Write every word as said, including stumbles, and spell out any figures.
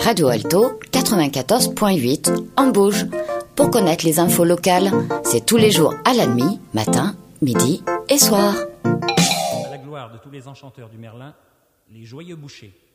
Radio Alto quatre-vingt-quatorze point huit en Bauge. Pour connaître les infos locales, c'est tous les jours à la nuit, matin, midi et soir. À la gloire de tous les enchanteurs du Merlin, les joyeux bouchers.